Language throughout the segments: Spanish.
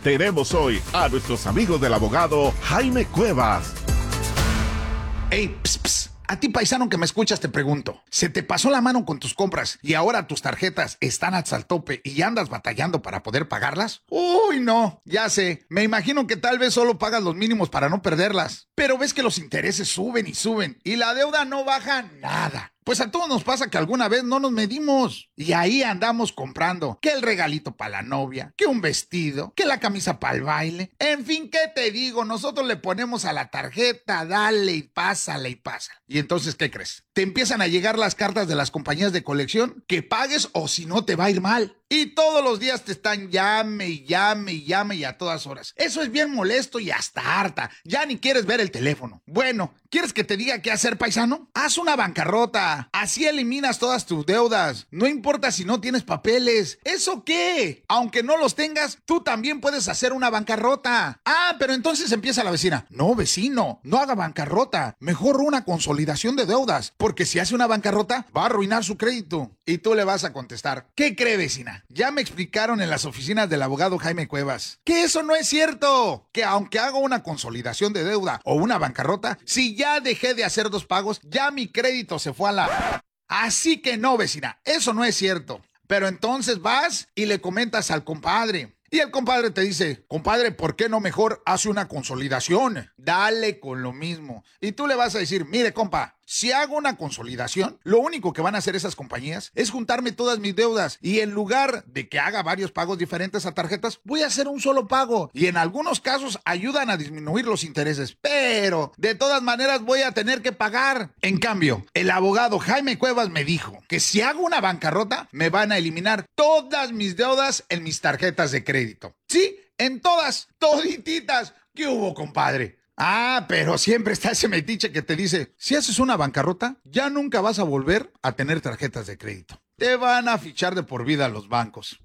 Tenemos hoy a nuestros amigos del abogado Jaime Cuevas. Ey, a ti, paisano que me escuchas, te pregunto, ¿se te pasó la mano con tus compras y ahora tus tarjetas están hasta el tope y ya andas batallando para poder pagarlas? Uy, no, ya sé, me imagino que tal vez solo pagas los mínimos para no perderlas, pero ves que los intereses suben y suben y la deuda no baja nada. Pues a todos nos pasa que alguna vez no nos medimos y ahí andamos comprando que el regalito para la novia, que un vestido, que la camisa para el baile. En fin, ¿qué te digo? Nosotros le ponemos a la tarjeta, dale y pásale y pasa. Y entonces, ¿qué crees? Te empiezan a llegar las cartas de las compañías de colección que pagues o si no te va a ir mal. Y todos los días te están llame y llame y llame y a todas horas. Eso es bien molesto y hasta harta. Ya ni quieres ver el teléfono. Bueno, ¿quieres que te diga qué hacer, paisano? Haz una bancarrota. Así eliminas todas tus deudas. No importa si no tienes papeles. ¿Eso qué? Aunque no los tengas, tú también puedes hacer una bancarrota. Ah, pero entonces empieza la vecina. No, vecino, no haga bancarrota. Mejor una consolidación de deudas. Porque si hace una bancarrota, va a arruinar su crédito. Y tú le vas a contestar, ¿qué cree, vecina? Ya me explicaron en las oficinas del abogado Jaime Cuevas que eso no es cierto, que aunque hago una consolidación de deuda o una bancarrota, si ya dejé de hacer 2 pagos, ya mi crédito se fue a la... Así que no, vecina, eso no es cierto. Pero entonces vas y le comentas al compadre. Y el compadre te dice, compadre, ¿por qué no mejor hace una consolidación? Dale con lo mismo. Y tú le vas a decir, mire, compa, si hago una consolidación, lo único que van a hacer esas compañías es juntarme todas mis deudas y en lugar de que haga varios pagos diferentes a tarjetas, voy a hacer un solo pago y en algunos casos ayudan a disminuir los intereses, pero de todas maneras voy a tener que pagar. En cambio, el abogado Jaime Cuevas me dijo que si hago una bancarrota, me van a eliminar todas mis deudas en mis tarjetas de crédito. Sí, en todas, todititas. ¿Qué hubo, compadre? Ah, pero siempre está ese metiche que te dice, si haces una bancarrota, ya nunca vas a volver a tener tarjetas de crédito. Te van a fichar de por vida los bancos.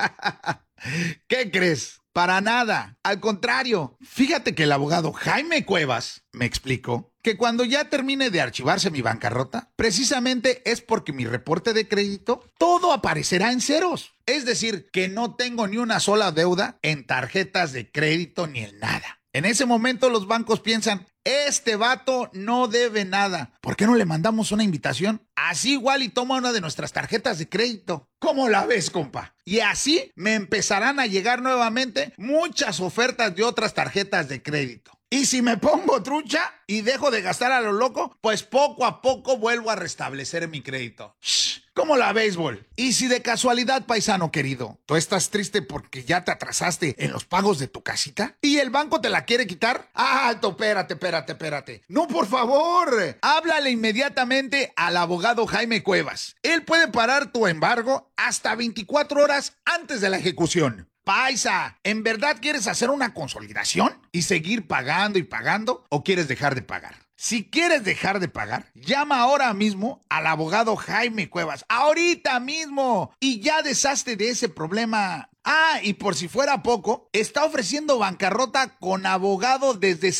¿Qué crees? Para nada. Al contrario, fíjate que el abogado Jaime Cuevas me explicó que cuando ya termine de archivarse mi bancarrota, precisamente es porque mi reporte de crédito todo aparecerá en ceros. Es decir, que no tengo ni una sola deuda en tarjetas de crédito ni en nada. En ese momento los bancos piensan, este vato no debe nada. ¿Por qué no le mandamos una invitación? Así igual y toma una de nuestras tarjetas de crédito. ¿Cómo la ves, compa? Y así me empezarán a llegar nuevamente muchas ofertas de otras tarjetas de crédito. Y si me pongo trucha y dejo de gastar a lo loco, pues poco a poco vuelvo a restablecer mi crédito. Shh, ¿cómo la béisbol? Y si de casualidad, paisano querido, tú estás triste porque ya te atrasaste en los pagos de tu casita y el banco te la quiere quitar. Alto, espérate. No, por favor. Háblale inmediatamente al abogado Jaime Cuevas. Él puede parar tu embargo hasta 24 horas antes de la ejecución. Paisa, ¿en verdad quieres hacer una consolidación y seguir pagando y pagando o quieres dejar de pagar? Si quieres dejar de pagar, llama ahora mismo al abogado Jaime Cuevas, ahorita mismo, y ya deshazte de ese problema. Ah, y por si fuera poco, está ofreciendo bancarrota con abogado desde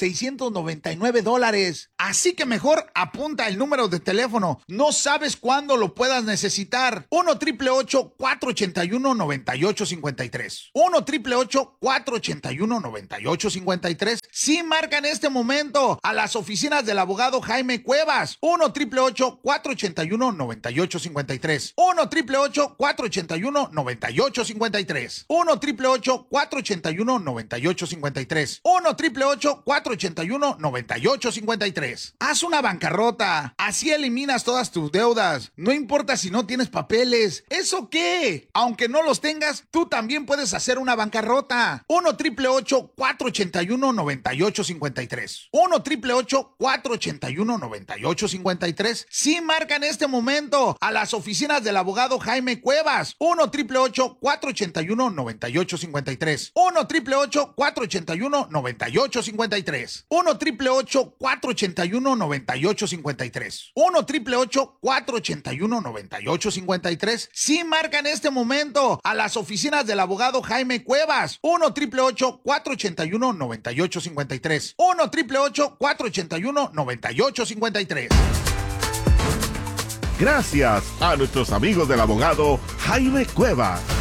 $699. Así que mejor apunta el número de teléfono. No sabes cuándo lo puedas necesitar. 1-888-481-9853. 1-888-481-9853. Sí, marca en este momento a las oficinas del abogado Jaime Cuevas. 1-888-481-9853. 1-888-481-9853. 1-888-481-9853. 1-888-481-9853. Haz una bancarrota. Así eliminas todas tus deudas. No importa si no tienes papeles. ¿Eso qué? Aunque no los tengas, tú también puedes hacer una bancarrota. 1-888-481-9853. 1-888-481-9853. Sí, marca en este momento a las oficinas del abogado Jaime Cuevas. 1-888-481-9853. 1-888-481-9853. 1-888-481-9853. 1-888-481-9853. Sí, marca en este momento a las oficinas del abogado Jaime Cuevas. 1-888-481-9853. 1-888-481-9853. Gracias a nuestros amigos del abogado Jaime Cuevas.